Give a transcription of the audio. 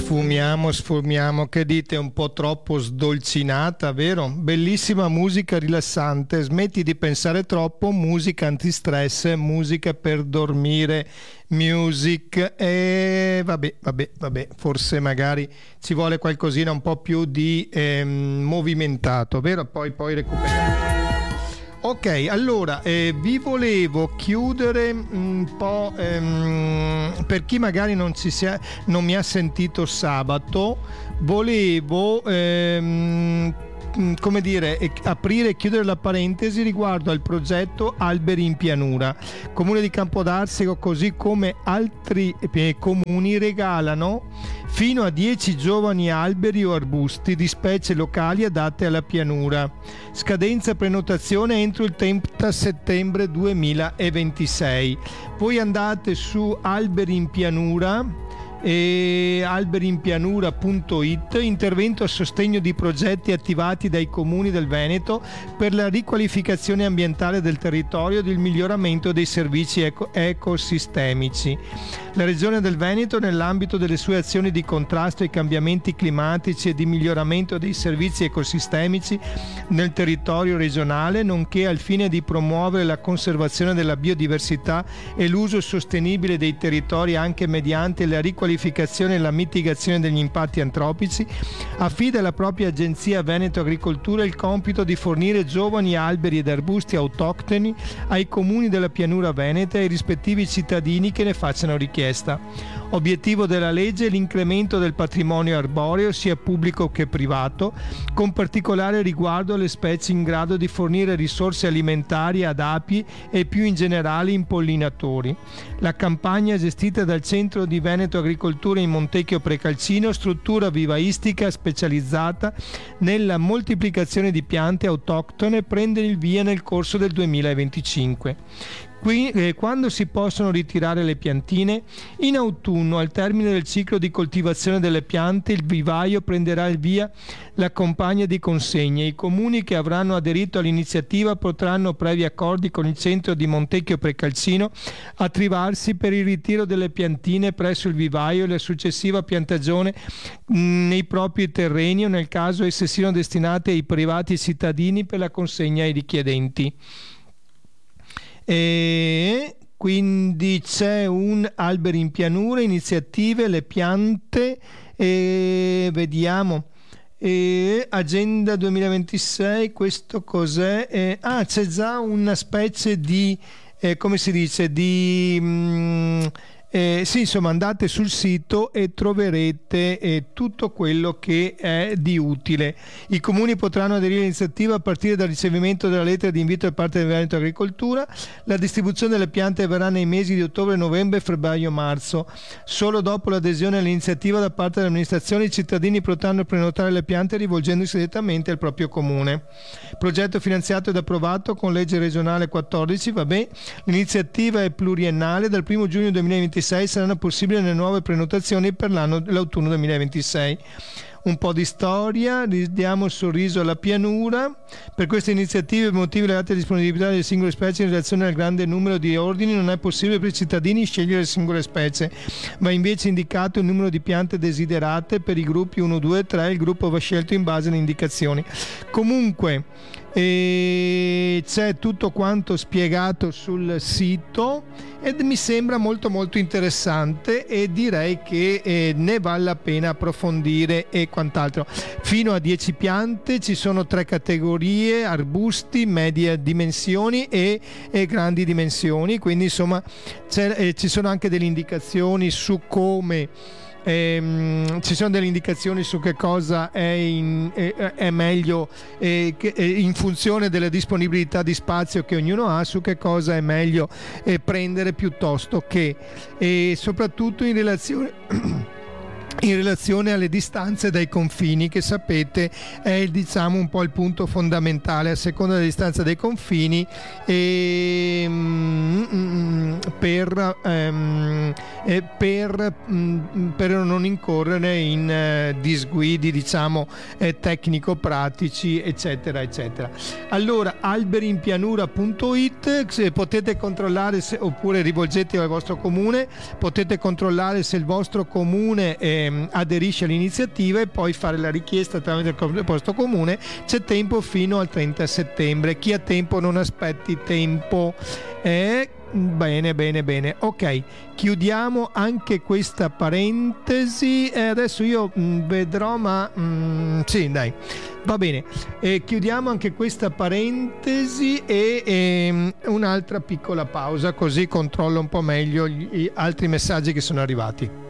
Sfumiamo, che dite, un po' troppo sdolcinata, vero? Bellissima musica rilassante, smetti di pensare troppo, musica antistress, musica per dormire, music, e vabbè, forse magari ci vuole qualcosina un po' più di movimentato, vero? Poi recuperiamo. Ok, allora vi volevo chiudere un po', per chi magari non mi ha sentito sabato, volevo come dire, aprire e chiudere la parentesi riguardo al progetto Alberi in Pianura. Comune di Campodarsego, così come altri comuni, regalano fino a 10 giovani alberi o arbusti di specie locali adatte alla pianura. Scadenza prenotazione entro il 30 settembre 2026. Voi andate su Alberi in Pianura e alberiinpianura.it, intervento a sostegno di progetti attivati dai comuni del Veneto per la riqualificazione ambientale del territorio ed il miglioramento dei servizi ecosistemici. La Regione del Veneto, nell'ambito delle sue azioni di contrasto ai cambiamenti climatici e di miglioramento dei servizi ecosistemici nel territorio regionale, nonché al fine di promuovere la conservazione della biodiversità e l'uso sostenibile dei territori anche mediante la riqualificazione e la mitigazione degli impatti antropici, affida alla propria agenzia Veneto Agricoltura il compito di fornire giovani alberi ed arbusti autoctoni ai comuni della pianura veneta e ai rispettivi cittadini che ne facciano richiesta. Obiettivo della legge è l'incremento del patrimonio arboreo sia pubblico che privato, con particolare riguardo alle specie in grado di fornire risorse alimentari ad api e più in generale impollinatori. La campagna, gestita dal Centro di Veneto Agricoltura in Montecchio Precalcino, struttura vivaistica specializzata nella moltiplicazione di piante autoctone, prende il via nel corso del 2025. Quando si possono ritirare le piantine? In autunno, al termine del ciclo di coltivazione delle piante, il vivaio prenderà il via la campagna di consegne. I comuni che avranno aderito all'iniziativa potranno, previ accordi con il centro di Montecchio Precalcino, attivarsi per il ritiro delle piantine presso il vivaio e la successiva piantagione nei propri terreni o, nel caso esse siano destinate ai privati cittadini, per la consegna ai richiedenti. E quindi c'è un Alberi in Pianura, iniziative, le piante, e vediamo, agenda 2026, questo cos'è? C'è già una specie di come si dice, sì, insomma, andate sul sito e troverete tutto quello che è di utile. I comuni potranno aderire all'iniziativa a partire dal ricevimento della lettera di invito da parte del Veneto Agricoltura. La distribuzione delle piante avverrà nei mesi di ottobre, novembre, febbraio, marzo. Solo dopo l'adesione all'iniziativa da parte dell'amministrazione i cittadini potranno prenotare le piante rivolgendosi direttamente al proprio comune. Progetto finanziato ed approvato con legge regionale 14. L'iniziativa è pluriennale. Dal 1 giugno 2026 saranno possibili le nuove prenotazioni per l'autunno 2026. Un po' di storia, diamo il sorriso alla pianura. Per queste iniziative, per motivi legati alla disponibilità delle singole specie in relazione al grande numero di ordini, non è possibile per i cittadini scegliere le singole specie. Va invece indicato il numero di piante desiderate per i gruppi 1, 2 e 3. Il gruppo va scelto in base alle indicazioni. Comunque c'è tutto quanto spiegato sul sito ed mi sembra molto molto interessante, e direi che ne vale la pena approfondire e quant'altro. Fino a 10 piante, ci sono 3 categorie: arbusti, medie dimensioni e grandi dimensioni, quindi insomma ci sono anche delle indicazioni su come ci sono delle indicazioni su che cosa è meglio in funzione della disponibilità di spazio che ognuno ha, su che cosa è meglio prendere piuttosto che, e soprattutto in relazione alle distanze dai confini, che sapete è, diciamo, un po' il punto fondamentale. A seconda della distanza dai confini per non incorrere in disguidi, diciamo, tecnico-pratici, eccetera eccetera. Allora, alberiinpianura.it, potete controllare oppure rivolgetevi al vostro comune, potete controllare se il vostro comune aderisci all'iniziativa e poi fare la richiesta tramite il posto comune. C'è tempo fino al 30 settembre. Chi ha tempo non aspetti tempo. Bene, ok, chiudiamo anche questa parentesi. Adesso io vedrò, ma sì, dai, va bene. Chiudiamo anche questa parentesi e un'altra piccola pausa, così controllo un po' meglio gli altri messaggi che sono arrivati.